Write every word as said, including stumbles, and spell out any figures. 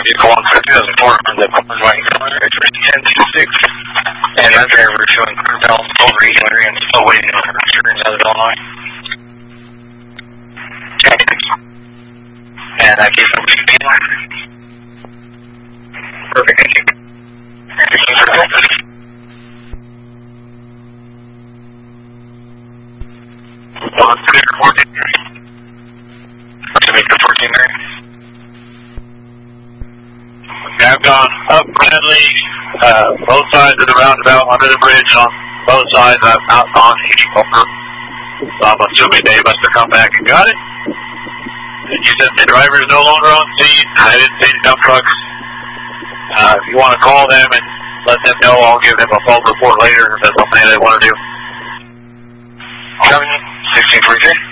vehicle one two thousand four on the Portland White Color, ten two six, and that driver is showing clear balance over Eagle and still waiting on her return out of Illinois. Okay. And that case number two B. Perfect, thank you. fifteen circle. One clear fourteen. Jamaica fourteen there. Okay, I've gone up Bradley, uh, both sides of the roundabout, under the bridge on both sides. I'm out on eighty-four. So I'm assuming they must have come back and got it. And you said the driver is no longer on scene. I didn't see any dump trucks. Uh, if you want to call them and let them know, I'll give them a phone report later if that's something they want to do. sixteen forty-three.